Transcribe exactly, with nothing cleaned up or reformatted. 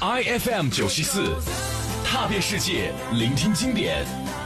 I F M 九七四，踏遍世界，聆听经典。